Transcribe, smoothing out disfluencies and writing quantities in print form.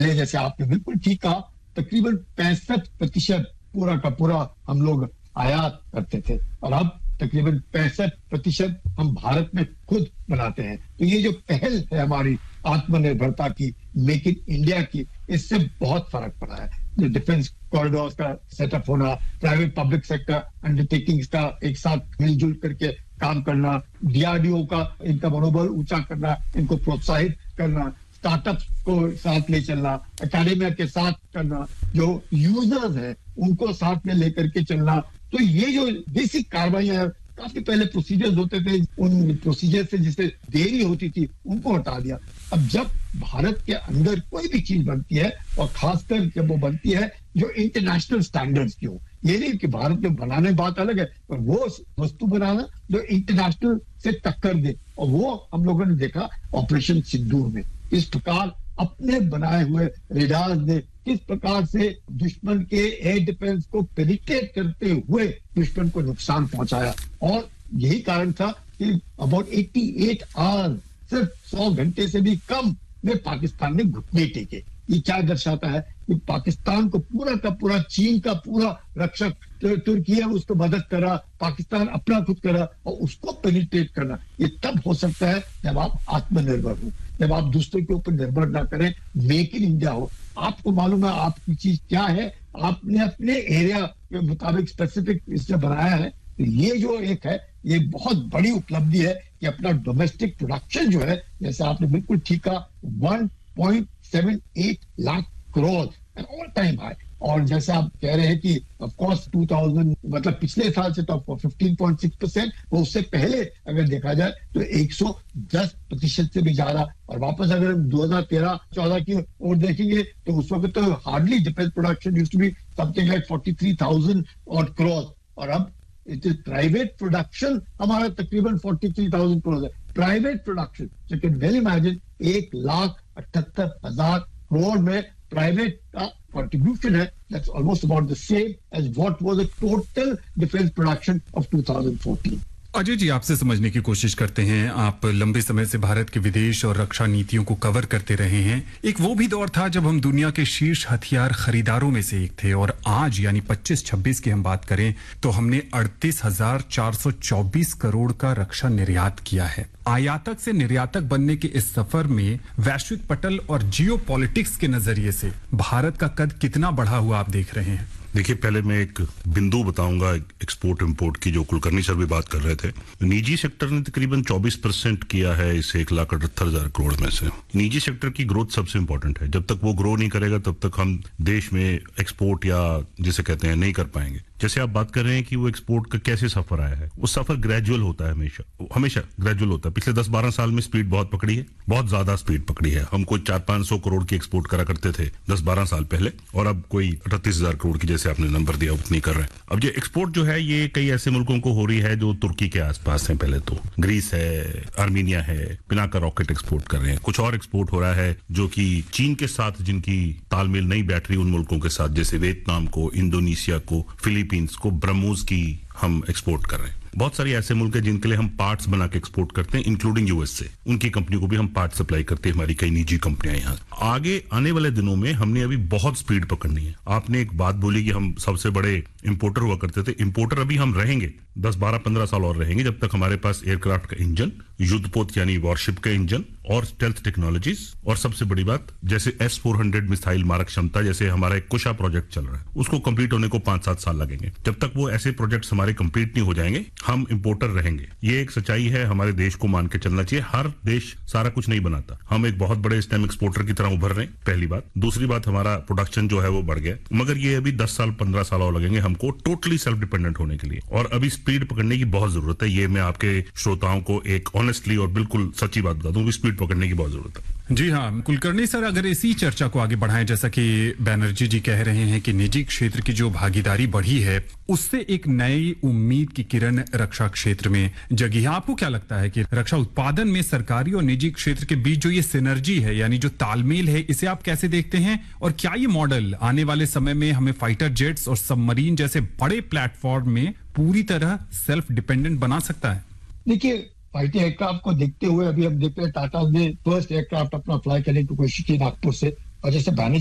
जैसे आपने बिल्कुल ठीक कहा, तकरीबन 65% पूरा का पूरा हम लोग आयात करते थे और अब तकरीबन 65% हम भारत में खुद बनाते हैं। तो ये जो पहल है हमारी आत्मनिर्भरता की, मेक इन इंडिया की, इससे बहुत फर्क पड़ा है। जो डिफेंस कॉरिडोर का सेटअप होना, प्राइवेट पब्लिक सेक्टर अंडरटेकिंग्स का एक साथ मिलजुल करके काम करना, डीआरडीओ का इनका मनोबल ऊंचा करना, इनको प्रोत्साहित करना, स्टार्टअप्स को साथ ले चलना, एकेडमिया के साथ करना, जो यूजर्स हैं उनको साथ में लेकर के चलना। तो ये जो बेसिक कार्रवाइयां, काफी पहले प्रोसीजर्स होते थे, उन प्रोसीजर से जिससे देरी होती थी उनको हटा दिया। अब जब भारत के अंदर कोई भी चीज बनती है और खासकर जब वो बनती है जो इंटरनेशनल स्टैंडर्ड्स की हो, ये नहीं कि भारत में बनाने की बात अलग है, पर वो वस्तु बनाना जो इंटरनेशनल से टक्कर दे, और वो हम लोगों ने देखा ऑपरेशन सिंदूर में। इस प्रकार अपने बनाए हुए रेडार ने किस प्रकार से दुश्मन के एयर डिफेंस को पेनिट्रेट करते हुए दुश्मन को नुकसान पहुंचाया, और यही कारण था कि अबाउट 88 आवर्स, सिर्फ 100 घंटे से भी कम में पाकिस्तान ने घुटने टेके। ये क्या दर्शाता है कि पाकिस्तान को पूरा का पूरा, चीन का पूरा रक्षक तुर्की है उसको मदद करा, पाकिस्तान अपना खुद करा, और उसको पेनिट्रेट करना ये तब हो सकता है जब आप आत्मनिर्भर हो, जब आप दूसरों के ऊपर निर्भर ना करें, मेक इन इंडिया हो। आपको मालूम है आपकी चीज क्या है, आपने अपने एरिया के मुताबिक स्पेसिफिक इससे बनाया है। तो ये जो एक है, ये बहुत बड़ी उपलब्धि है कि अपना डोमेस्टिक प्रोडक्शन जो है, जैसे आपने बिल्कुल ठीक कहा, 1.78 lakh crore, all time high. और जैसे आप कह रहे हैं कि ऑफ कोर्स 2000 मतलब पिछले साल से तो 15.6%, वो उससे पहले अगर देखा जाए तो 110% से भी ज्यादा। और वापस अगर 2013-14 की ओर देखेंगे तो उस वक्त तो hardly defence production used to be something like 43,000 और करोड़, और अब इट इज प्राइवेट प्रोडक्शन हमारा तकरीबन 43,000 करोड़ है, private production. So can well imagine 1,78,000 crore में प्राइवेट का contribution है, that's almost about the same as what was the total defense production of 2014. Ajay ji, आपसे समझने की कोशिश करते हैं। आप लंबे समय से भारत के विदेश और रक्षा नीतियों को कवर करते रहे हैं। एक वो भी दौर था जब हम दुनिया के शीर्ष हथियार खरीदारों में से एक थे, और आज यानी 25-26 की हम बात करें तो हमने 38,424 करोड़ का रक्षा निर्यात किया है। आयातक से निर्यातक बनने के इस सफर में वैश्विक पटल और जियोपॉलिटिक्स के नजरिए से भारत का कद कितना बढ़ा हुआ आप देख रहे हैं? देखिए, पहले मैं एक बिंदु बताऊंगा एक्सपोर्ट इंपोर्ट की, जो कुलकर्णी सर भी बात कर रहे थे। निजी सेक्टर ने तकरीबन 24% किया है इस 1,78,000 करोड़ में से। निजी सेक्टर की ग्रोथ सबसे इंपॉर्टेंट है। जब तक वो ग्रो नहीं करेगा तब तक हम देश में एक्सपोर्ट या जिसे कहते हैं नहीं कर पाएंगे। जैसे आप बात कर रहे हैं कि वो एक्सपोर्ट का कैसे सफर आया है, वो सफर ग्रेजुअल होता है, हमेशा ग्रेजुअल होता है। पिछले 10-12 साल में स्पीड बहुत पकड़ी है, बहुत ज्यादा स्पीड पकड़ी है। हम कोई 400-500 करोड़ की एक्सपोर्ट करा करते थे 10-12 साल पहले, और अब कोई 38,000 करोड़ की, जैसे आपने नंबर दिया, उतनी कर रहे हैं। अब ये एक्सपोर्ट जो है ये कई ऐसे मुल्कों को हो रही है जो तुर्की के आसपास है। पहले तो ग्रीस है, आर्मीनिया है, पिनाका रॉकेट एक्सपोर्ट कर रहे हैं। कुछ और एक्सपोर्ट हो रहा है जो कि चीन के साथ जिनकी तालमेल नहीं बैठ रही, उन मुल्कों के साथ, जैसे वियतनाम को, इंडोनेशिया को, फिलीपींस को, ब्रह्मोस की हम एक्सपोर्ट कर रहे हैं। बहुत सारे ऐसे मुल्क हैं जिनके लिए हम पार्ट्स बना के एक्सपोर्ट करते हैं, इंक्लूडिंग यूएस से। उनकी कंपनी को भी हम पार्ट सप्लाई करते हैं, हमारी कई निजी कंपनियां यहाँ। आगे आने वाले दिनों में हमने अभी बहुत स्पीड पकड़नी है। आपने एक बात बोली कि हम सबसे बड़े इंपोर्टर हुआ करते थे। इंपोर्टर अभी हम रहेंगे 10, 12, 15 साल और रहेंगे, जब तक हमारे पास एयरक्राफ्ट का इंजन, युद्धपोत यानी वॉरशिप का इंजन, और स्टेल्थ टेक्नोलॉजीज, और सबसे बड़ी बात जैसे S-400 मिसाइल मारक क्षमता, जैसे हमारा एक कुशा प्रोजेक्ट चल रहा है, उसको कंप्लीट होने को 5-7 साल लगेंगे। जब तक वो ऐसे प्रोजेक्ट्स हमारे कंप्लीट नहीं हो जाएंगे, हम इंपोर्टर रहेंगे। ये एक सच्चाई है, हमारे देश को मान के चलना चाहिए। हर देश सारा कुछ नहीं बनाता। हम एक बहुत बड़े स्टेम एक्सपोर्टर की तरह उभर रहे हैं, पहली बात। दूसरी बात, हमारा प्रोडक्शन जो है वो बढ़ गया, मगर ये अभी 10 साल 15 साल और लगेंगे हमको टोटली सेल्फ डिपेंडेंट होने के लिए, और अभी स्पीड पकड़ने की बहुत जरूरत है। ये मैं आपके श्रोताओं को एक ऑनेस्टली और बिल्कुल सच्ची बात बता दूं, स्पीड पकड़ने की बहुत जरूरत है। जी हाँ कुलकर्णी सर, अगर इसी चर्चा को आगे बढ़ाएं, जैसा कि बैनर्जी जी कह रहे हैं कि निजी क्षेत्र की जो भागीदारी बढ़ी है उससे एक नई उम्मीद की किरण रक्षा क्षेत्र में जगी है। आपको क्या लगता है कि रक्षा उत्पादन में सरकारी और निजी क्षेत्र के बीच जो ये सिनर्जी है, यानी जो तालमेल है, इसे आप कैसे देखते हैं? और क्या ये मॉडल आने वाले समय में हमें फाइटर जेट्स और सबमरीन जैसे बड़े प्लेटफॉर्म में पूरी तरह सेल्फ डिपेंडेंट बना सकता है? देखिए, फाइटर एयरक्राफ्ट को देखते हुए अभी हम देखते हैं टाटा ने फर्स्ट एयरक्राफ्ट अपना फ्लाई करने की कोशिश की नागपुर से, और जैसे